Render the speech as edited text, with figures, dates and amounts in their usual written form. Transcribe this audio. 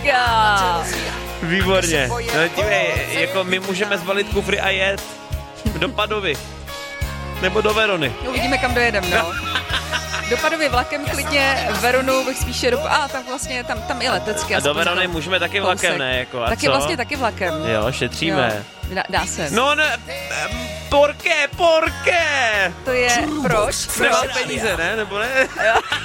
Teďka. Výborně. No, dívej, jako my můžeme zbalit kufry a jet do Padovy. Nebo do Verony. Uvidíme, kam dojedem, no. Do Padovy vlakem klidně, Veronu bych spíše tam vlastně, tam i letecky. A do Verony můžeme taky vlakem, ne? Jako, a taky co? vlastně taky vlakem. Jo, šetříme. Jo, dá se. No ne, porké! To je proč? Nemám peníze, ne? Nebo ne?